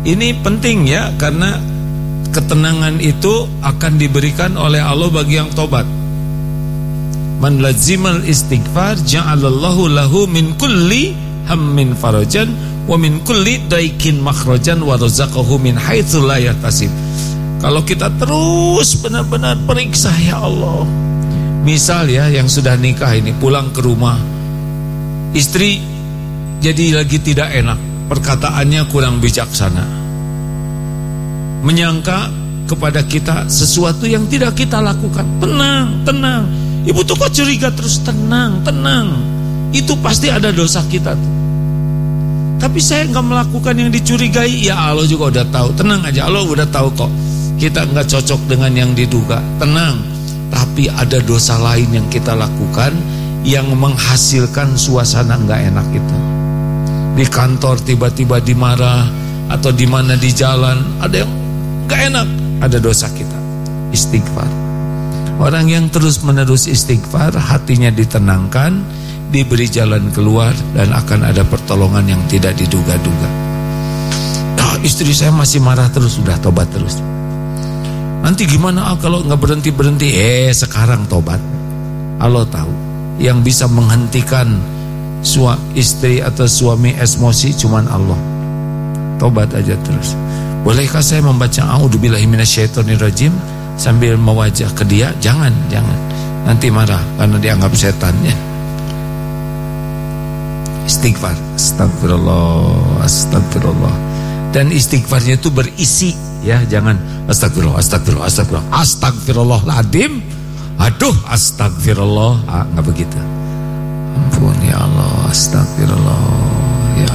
Ini penting ya, karena ketenangan itu akan diberikan oleh Allah bagi yang tobat. Man lazimal istighfar ja'alallahu lahu min kulli hammin farajan wa min kulli daikin makhrajan wa razaqahu min haitsu la yahtasib. Kalau kita terus benar-benar periksa, ya Allah. Misal ya, yang sudah nikah ini pulang ke rumah, istri jadi lagi tidak enak, perkataannya kurang bijaksana, menyangka kepada kita sesuatu yang tidak kita lakukan. Tenang. Ibu tuh kok curiga terus? Tenang. Itu pasti ada dosa kita tuh. Tapi saya nggak melakukan yang dicurigai. Ya Allah juga udah tahu. Tenang aja, Allah udah tahu kok. Kita nggak cocok dengan yang diduga. Tenang. Tapi ada dosa lain yang kita lakukan yang menghasilkan suasana nggak enak itu. Di kantor tiba-tiba dimarah, atau di mana di jalan ada yang nggak enak. Ada dosa kita. Istighfar. Orang yang terus-menerus istighfar, hatinya ditenangkan, diberi jalan keluar, dan akan ada pertolongan yang tidak diduga-duga. Nah, istri saya masih marah terus, sudah tobat terus. Nanti gimana kalau nggak berhenti-berhenti? Sekarang tobat. Allah tahu. Yang bisa menghentikan istri atau suami emosi cuman Allah. Tobat aja terus. Bolehkah saya membaca a'udzubillahi minasyaitonirrajim sambil mewajah ke dia? Jangan. Nanti marah karena dianggap setan ya. Istighfar. Astagfirullah. Dan istighfarnya itu berisi ya, jangan astagfirullahaladzim. Aduh, astagfirullah. Nggak begitu. Ampun ya Allah, astagfirullah ya.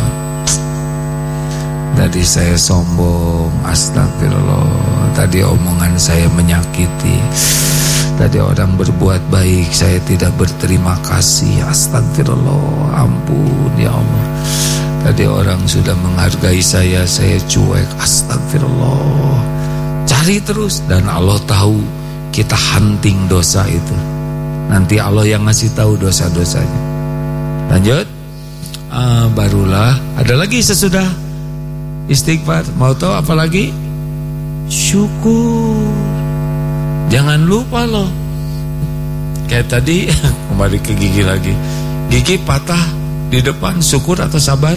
Tadi saya sombong, astagfirullah. Tadi omongan saya menyakiti. Tadi orang berbuat baik, saya tidak berterima kasih, astagfirullah. Ampun ya Allah. Tadi orang sudah menghargai saya cuek, astagfirullah. Cari terus, dan Allah tahu kita hunting dosa itu. Nanti Allah yang ngasih tahu dosa-dosanya. Lanjut. Barulah ada lagi sesudah istighfar. Mau tahu apa lagi? Syukur. Jangan lupa loh. Kayak tadi kembali ke gigi lagi. Gigi patah di depan, syukur atau sabar?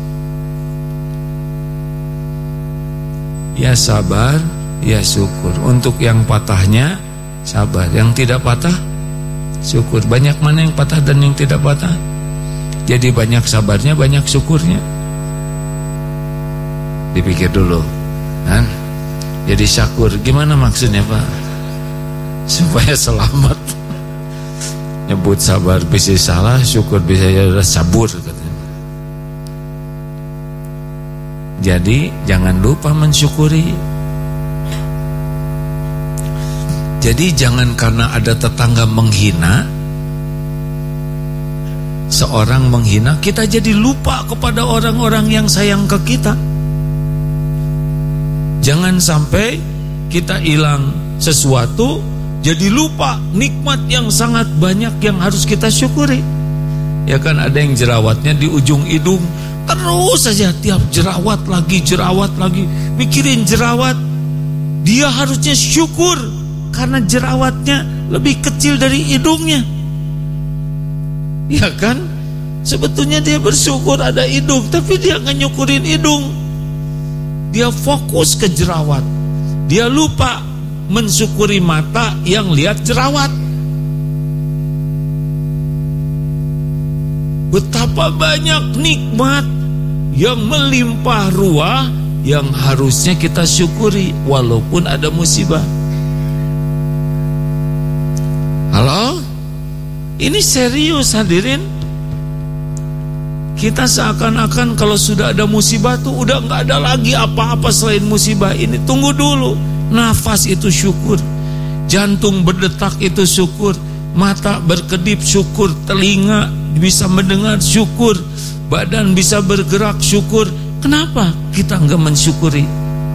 Ya sabar, ya syukur. Untuk yang patahnya sabar, yang tidak patah syukur. Banyak mana yang patah dan yang tidak patah? Jadi banyak sabarnya, banyak syukurnya. Dipikir dulu kan? Jadi syakur, gimana maksudnya Pak? Supaya selamat. Nyebut sabar bisa salah, syukur bisa sabur katanya. Jadi jangan lupa mensyukuri. Jadi jangan karena ada tetangga menghina, seorang menghina, kita jadi lupa kepada orang-orang yang sayang ke kita. Jangan sampai kita hilang sesuatu, jadi lupa nikmat yang sangat banyak yang harus kita syukuri. Ya kan, ada yang jerawatnya di ujung hidung, terus saja tiap jerawat lagi, mikirin jerawat. Dia harusnya syukur karena jerawatnya lebih kecil dari hidungnya. Ya kan? Sebetulnya dia bersyukur ada hidung, tapi dia nggak nyukurin hidung. Dia fokus ke jerawat. Dia lupa mensyukuri mata yang lihat jerawat. Betapa banyak nikmat yang melimpah ruah yang harusnya kita syukuri walaupun ada musibah. Halo? Ini serius hadirin. Kita seakan-akan kalau sudah ada musibah tuh udah nggak ada lagi apa-apa selain musibah ini. Tunggu dulu. Nafas itu syukur, jantung berdetak itu syukur, mata berkedip syukur, telinga bisa mendengar syukur, badan bisa bergerak syukur. Kenapa kita nggak mensyukuri?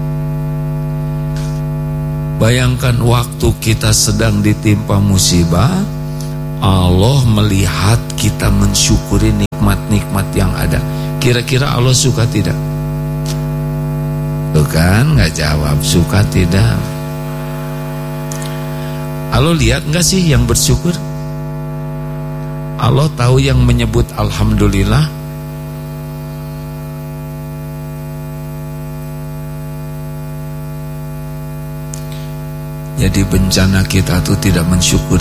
Bayangkan waktu kita sedang ditimpa musibah, Allah melihat kita mensyukuri nikmat-nikmat yang ada. Kira-kira Allah suka tidak? kan, nggak jawab, suka tidak. Allah lihat nggak sih yang bersyukur? Allah tahu yang menyebut alhamdulillah. Jadi bencana kita tuh tidak mensyukur.